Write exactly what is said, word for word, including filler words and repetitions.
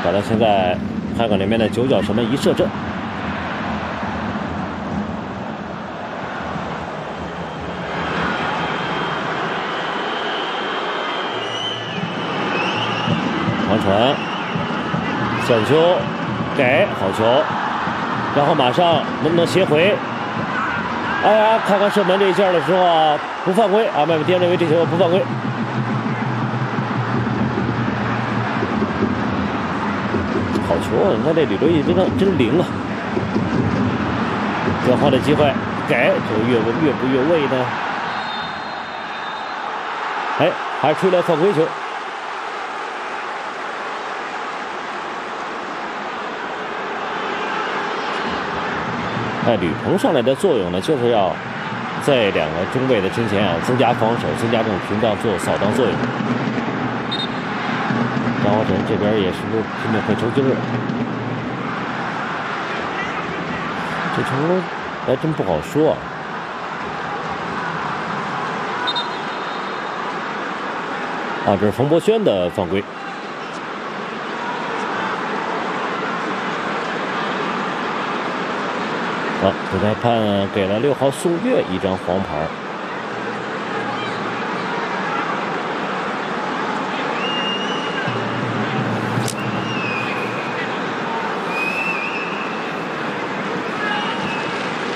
搞到现在，海港那边的九角蛇们一射正。 长传，小球给好球，然后马上能不能斜回？哎呀，看看射门这一下的时候啊，不犯规啊！麦麦丁认为这球不犯规。好球啊！你看这李德义真的真灵啊！转换的机会给，这越越不越位呢？哎，还吹了犯规球。 哎，吕鹏上来的作用呢，就是要在两个中卫的身前啊，增加防守，增加这种屏障做扫荡作用。张华晨这边也是拼命会抽筋儿，这球还真不好说啊。啊，这是冯博轩的犯规。 好，主裁判给了六号宋岳一张黄牌。